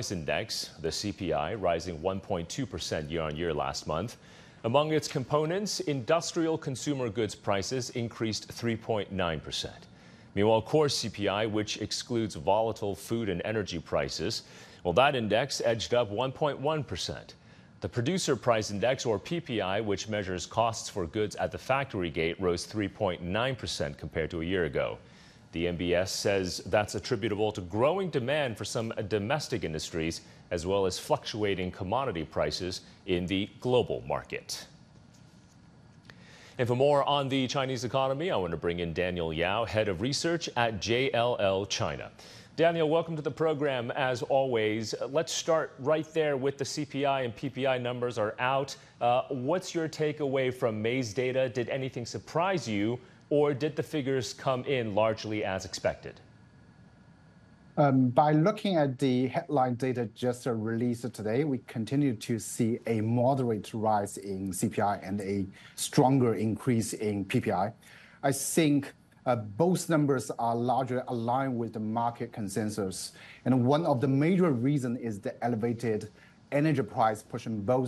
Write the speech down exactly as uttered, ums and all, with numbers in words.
Price Index, the C P I, rising one point two percent year on year last month. Among its components, industrial consumer goods prices increased three point nine percent. Meanwhile, core C P I, which excludes volatile food and energy prices, well, that index edged up one point one percent. The Producer Price Index, or P P I, which measures costs for goods at the factory gate, rose three point nine percent compared to a year ago. The M B S says that's attributable to growing demand for some domestic industries, as well as fluctuating commodity prices in the global market. And for more on the Chinese economy, I want to bring in Daniel Yao, head of research at J L L China. Daniel, welcome to the program as always. Let's start right there with the C P I and P P I numbers are out. Uh, what's your takeaway from May's data? Did anything surprise you, or did the figures come in largely as expected? Um, by looking at the headline data just released today, we continue to see a moderate rise in C P I and a stronger increase in P P I. I think uh, both numbers are largely aligned with the market consensus. And one of the major reasons is the elevated energy price pushing both